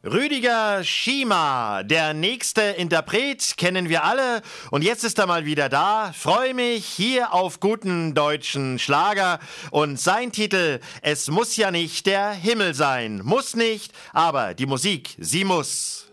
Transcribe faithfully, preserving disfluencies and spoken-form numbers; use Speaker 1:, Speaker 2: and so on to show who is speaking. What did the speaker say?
Speaker 1: Rüdiger Schima, der nächste Interpret, kennen wir alle. Und jetzt ist er mal wieder da. Freue mich hier auf guten deutschen Schlager. Und sein Titel, es muss ja nicht der Himmel sein. Muss nicht, aber die Musik, sie muss.